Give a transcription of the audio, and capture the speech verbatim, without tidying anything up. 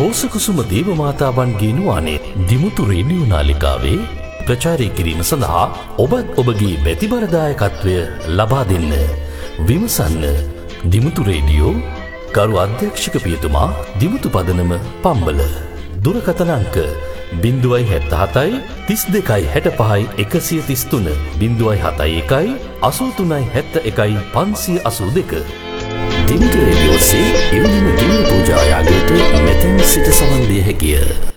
රෝසකුසුම දේවමාතාවන්ගේ නුවනේ Dimuthu radio නාලිකාවේ ප්‍රචාරය කිරීම සඳහා ඔබත් ඔබගේ බැතිබරදායකත්වය ලබා දෙන්න. විමසන්න දිමුතු රේඩියෝ ගරු අධ්‍යක්ෂක පියතුමා දිමුතු පදනම පම්බල. දුරකථන අංක බිංදුවයි හැත්තහතයි තිස් දෙකයි හැට පහයි එකසිය තිස් තුන බිංදුවයි හතයි එකයි අසූ තුනයි හැත්ත එකයි පන්සිය අසූ දෙක. දිමුතු රේඩියෝසේ ඉවනිම දින පූජා යාගයට මෙතෙන් සිට සවන් දිය හැකිය.